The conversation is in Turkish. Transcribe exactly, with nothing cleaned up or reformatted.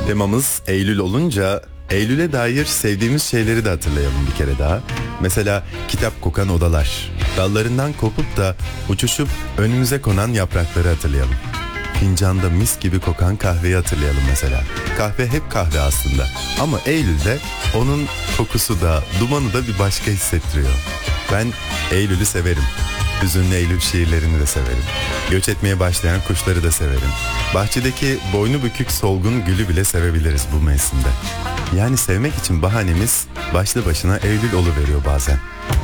Temamız Eylül olunca Eylül'e dair sevdiğimiz şeyleri de hatırlayalım bir kere daha. Mesela kitap kokan odalar, dallarından kopup da uçuşup önümüze konan yaprakları hatırlayalım. Fincanda mis gibi kokan kahveyi hatırlayalım mesela. Kahve hep kahve aslında ama Eylül'de onun kokusu da dumanı da bir başka hissettiriyor. Ben Eylül'ü severim. Hüzünlü Eylül şiirlerini de severim. Göç etmeye başlayan kuşları da severim. Bahçedeki boynu bükük solgun gülü bile sevebiliriz bu mevsimde. Yani sevmek için bahanemiz başlı başına Eylül oluveriyor bazen.